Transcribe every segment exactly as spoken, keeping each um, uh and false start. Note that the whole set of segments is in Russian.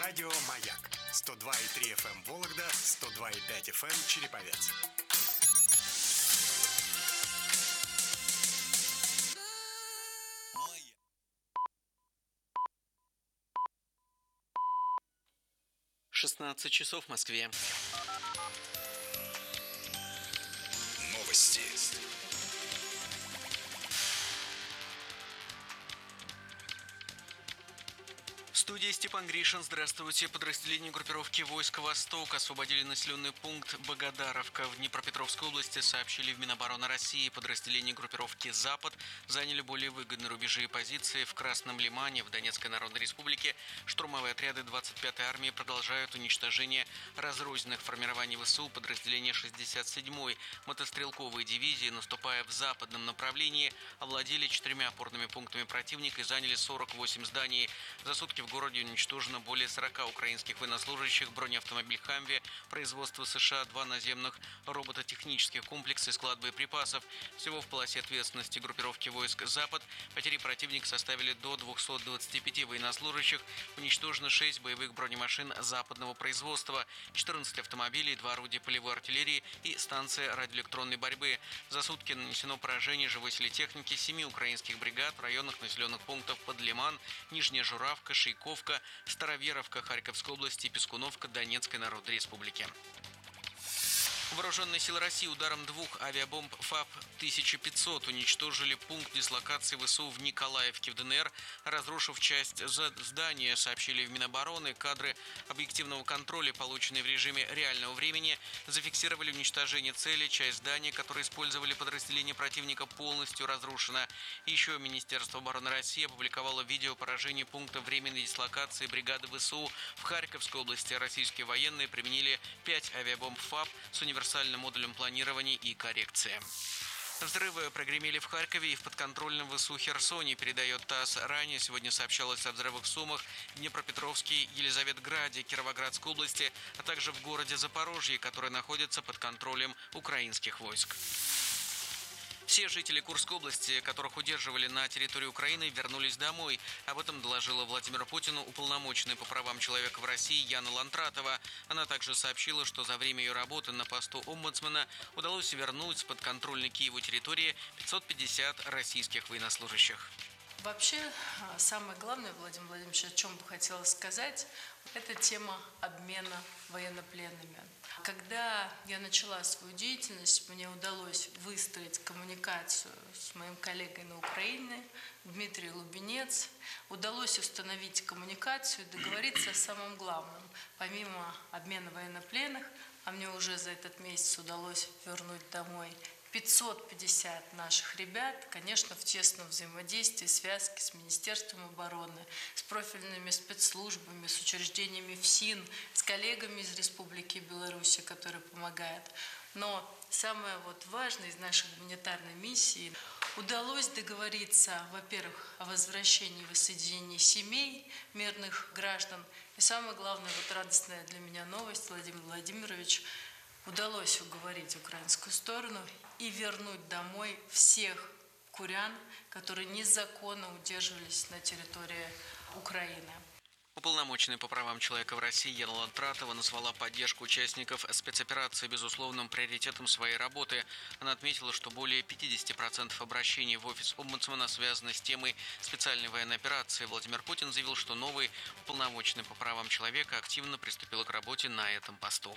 Радио «Маяк» сто два и три эф эм Вологда, сто два и пять эф эм Череповец. шестнадцать часов в Москве. Новости. В студии Степан Гришин. Здравствуйте. Подразделения группировки войск «Восток» освободили населенный пункт Богодаровка в Днепропетровской области, сообщили в Минобороны России. Подразделения группировки «Запад» заняли более выгодные рубежи и позиции в Красном Лимане, в Донецкой Народной Республике. Штурмовые отряды двадцать пятой армии продолжают уничтожение разрозненных формирований ВСУ. Подразделения шестьдесят седьмой мотострелковой дивизии, наступая в западном направлении, овладели четырьмя опорными пунктами противника и заняли сорок восемь зданий. За сутки в городе уничтожено более сорока украинских военнослужащих, бронеавтомобиль «Хамви», производство США, два наземных робототехнических комплекса и склад боеприпасов. Всего в полосе ответственности группировки войск «Запад» потери противника составили до двухсот двадцати пяти военнослужащих, уничтожено шесть боевых бронемашин западного производства, четырнадцать автомобилей, два орудия полевой артиллерии и станция радиоэлектронной борьбы. За сутки нанесено поражение живой силе техники семи украинских бригад в районах населенных пунктов Подлиман, Нижняя Журавка, Шейковка, Староверовка Харьковской области и Пескуновка Донецкой Народной Республики. Вооруженные силы России ударом двух авиабомб ФАП тысяча пятьсот уничтожили пункт дислокации ВСУ в Николаевке в ДНР, разрушив часть здания, сообщили в Минобороны. Кадры объективного контроля, полученные в режиме реального времени, зафиксировали уничтожение цели. Часть здания, которое использовали подразделения противника, полностью разрушена. Еще Министерство обороны России опубликовало видео поражения пункта временной дислокации бригады ВСУ в Харьковской области. Российские военные применили пять авиабомб ФАП с универсальным универсальным модулем планирования и коррекции. Взрывы прогремели в Харькове и в подконтрольном ВСУ Херсоне, передает ТАСС. Ранее сегодня сообщалось о взрывах в Сумах, Днепропетровске, Елизаветграде, Кировоградской области, а также в городе Запорожье, который находится под контролем украинских войск. Все жители Курской области, которых удерживали на территории Украины, вернулись домой. Об этом доложила Владимиру Путину уполномоченная по правам человека в России Яна Лантратова. Она также сообщила, что за время ее работы на посту омбудсмена удалось вернуть с подконтрольной Киеву территории пятьсот пятьдесят российских военнослужащих. Вообще, самое главное, Владимир Владимирович, о чем бы хотела сказать, это тема обмена военнопленными. Когда я начала свою деятельность, мне удалось выстроить коммуникацию с моим коллегой на Украине, Дмитрием Лубенец. Удалось установить коммуникацию, договориться о самом главном. Помимо обмена военнопленных, а мне уже за этот месяц удалось вернуть домой пятьсот пятьдесят наших ребят, конечно, в тесном взаимодействии, связке с Министерством обороны, с профильными спецслужбами, с учреждениями ФСИН, с коллегами из Республики Беларусь, которые помогают. Но самое вот важное из нашей гуманитарной миссии – удалось договориться, во-первых, о возвращении и воссоединении семей мирных граждан. И самое главное, вот радостная для меня новость, Владимир Владимирович, удалось уговорить украинскую сторону и вернуть домой всех курян, которые незаконно удерживались на территории Украины. Уполномоченная по правам человека в России Яна Лантратова назвала поддержку участников спецоперации безусловным приоритетом своей работы. Она отметила, что более пятьдесят процентов обращений в офис омбудсмена связаны с темой специальной военной операции. Владимир Путин заявил, что новый уполномоченный по правам человека активно приступил к работе на этом посту.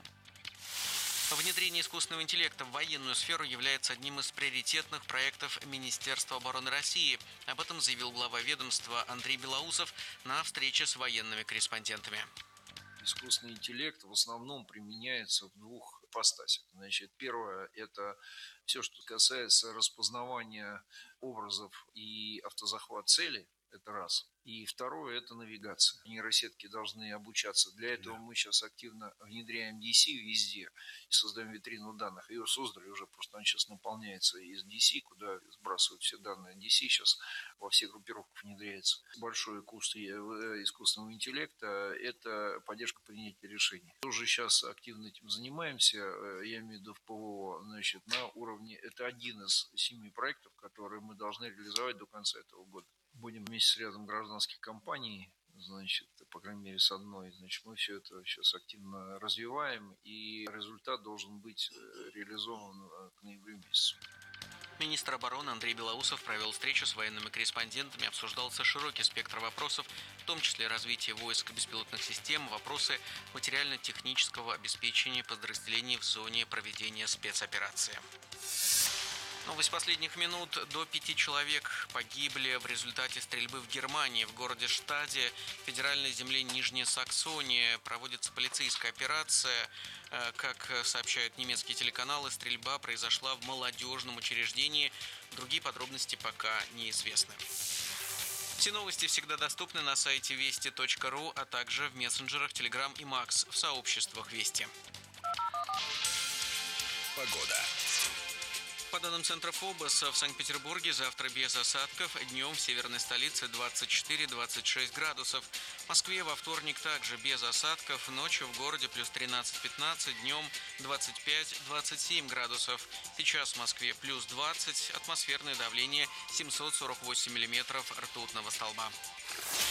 Внедрение искусственного интеллекта в военную сферу является одним из приоритетных проектов Министерства обороны России. Об этом заявил глава ведомства Андрей Белоусов на встрече с военными корреспондентами. Искусственный интеллект в основном применяется в двух ипостасях. Значит, первое – это все, что касается распознавания образов и автозахват цели. Это раз. И второе – это навигация. Нейросетки должны обучаться. Для этого да. мы сейчас активно внедряем ди си везде и создаем витрину данных. Ее создали уже, просто она сейчас наполняется из ди си, куда сбрасывают все данные. ди си сейчас во всех группировках внедряется. Большой курс искусственного интеллекта – это поддержка принятия решений. Тоже сейчас активно этим занимаемся, я имею в виду в ПВО, значит, на уровне. Это один из семи проектов, которые мы должны реализовать до конца этого года. Будем вместе с рядом гражданских компаний, значит, по крайней мере, с одной. Значит, мы все это сейчас активно развиваем, и результат должен быть реализован к ноябрю месяцу. Министр обороны Андрей Белоусов провел встречу с военными корреспондентами, обсуждался широкий спектр вопросов, в том числе развитие войск беспилотных систем, вопросы материально-технического обеспечения подразделений в зоне проведения спецоперации. Новость последних минут. До пяти человек погибли в результате стрельбы в Германии. В городе Штаде, федеральной земле Нижняя Саксония, проводится полицейская операция. Как сообщают немецкие телеканалы, стрельба произошла в молодежном учреждении. Другие подробности пока неизвестны. Все новости всегда доступны на сайте вести точка ру, а также в мессенджерах Telegram и Макс в сообществах Вести. Погода. По данным Центра ФОБОС, в Санкт-Петербурге завтра без осадков, днем в северной столице двадцать четыре - двадцать шесть градусов. В Москве во вторник также без осадков, ночью в городе плюс тринадцать - пятнадцать, днем двадцать пять - двадцать семь градусов. Сейчас в Москве плюс двадцать, атмосферное давление семьсот сорок восемь миллиметров ртутного столба.